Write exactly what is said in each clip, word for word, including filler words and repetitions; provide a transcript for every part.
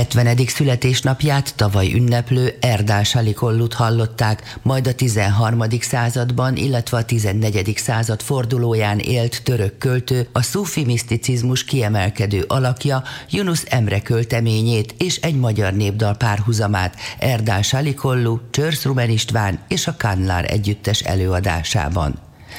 hetvenedik születésnapját tavaly ünneplő Erdál Salikollut hallották, majd a tizenharmadik században, illetve a tizennegyedik század fordulóján élt török költő, a szufi miszticizmus kiemelkedő alakja Yunus Emre költeményét és egy magyar népdal párhuzamát Erdál Salikollu, Csörsz Ruben István és a Kanlár együttes előadásában.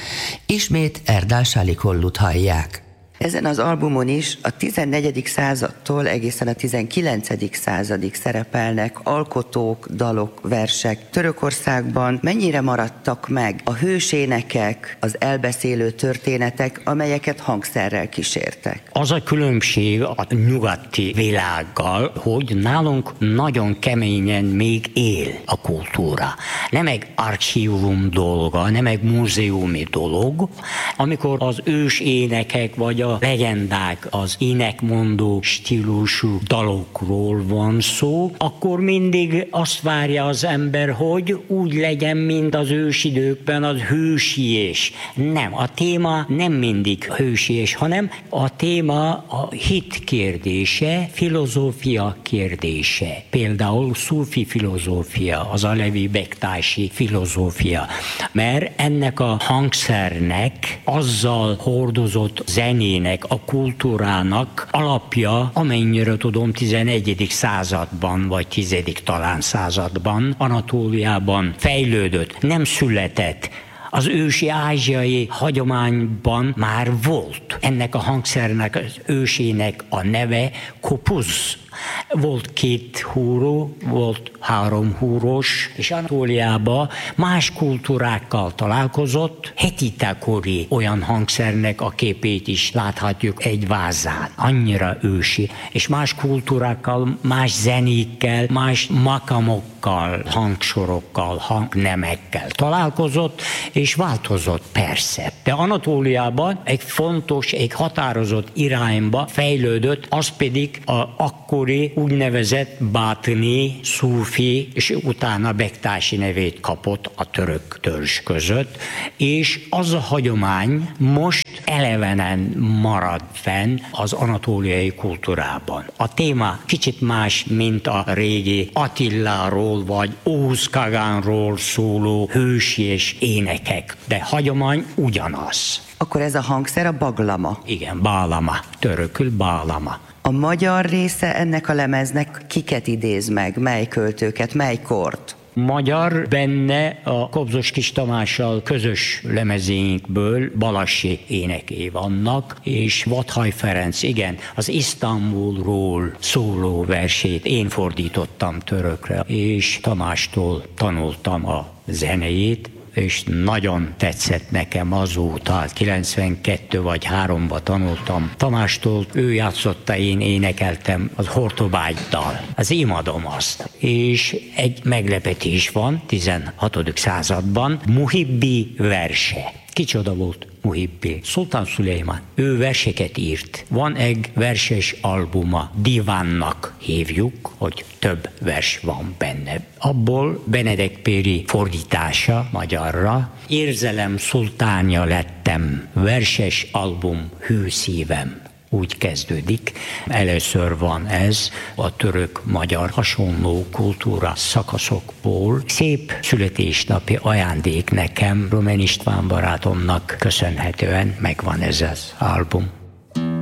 Ismét Erdál Salikollut hallják. Ezen az albumon is a tizennegyedik századtól egészen a tizenkilencedik századig szerepelnek alkotók, dalok, versek. Törökországban mennyire maradtak meg a hősénekek, az elbeszélő történetek, amelyeket hangszerrel kísértek? Az a különbség a nyugati világgal, hogy nálunk nagyon keményen még él a kultúra. Nem egy archívum dolga, nem egy múzeumi dolog. Amikor az ős énekek vagy a legendák, az énekmondó stílusú dalokról van szó, akkor mindig azt várja az ember, hogy úgy legyen, mint az ősidőkben az hősies. Nem, a téma nem mindig hősies, hanem a téma a hit kérdése, filozófia kérdése. Például szufi filozófia, az alevi bektási filozófia. Mert ennek a hangszernek, azzal hordozott zenének, a kultúrának alapja, amennyire tudom, tizenegyedik században, vagy tizedik talán században, Anatóliában fejlődött, nem született. Az ősi ázsiai hagyományban már volt. Ennek a hangszernek, az ősének a neve kopuz. Volt két húró, volt három húros, és Anatóliában más kultúrákkal találkozott. Hetitakori olyan hangszernek a képét is láthatjuk egy vázán. Annyira ősi. És más kultúrákkal, más zenékkel, más makamokkal, hangsorokkal, hangnemekkel találkozott, és változott persze. De Anatóliában egy fontos, egy határozott irányba fejlődött, az pedig a akkori úgynevezett bátni, szúfi, és utána bektási nevét kapott a török törzs között, és az a hagyomány most elevenen marad fenn az anatóliai kultúrában. A téma kicsit más, mint a régi Attiláról vagy Óz Kagánról szóló hősies énekek, de hagyomány ugyanaz. Akkor ez a hangszer a baglama? Igen, bálama, törökül bálama. A magyar része ennek a lemeznek kiket idéz meg, mely költőket, mely kort? Magyar benne a Kobzos Kis Tamással közös lemezénkből Balassi éneké vannak, és Vadhaj Ferenc, igen, az Isztambulról szóló versét én fordítottam törökre, és Tamástól tanultam a zenejét, és nagyon tetszett nekem azóta, kilencvenkettő vagy háromba tanultam Tamástól, ő játszotta, én énekeltem az Hortobágydal. Az imádom azt. És egy meglepetés van, tizenhatodik században, Muhibbi verse. Kicsoda volt Muhibbi? Szultán Szulejmán. Ő verseket írt. Van egy verses albuma, Divánnak hívjuk, hogy több vers van benne. Abból Benedek Péri fordítása magyarra, Érzelem szultánja lettem, verses album Hű szívem. Úgy kezdődik. Először van ez a török-magyar hasonló kultúra szakaszokból. Szép születésnapi ajándék nekem, Ruben István barátomnak köszönhetően megvan ez az album.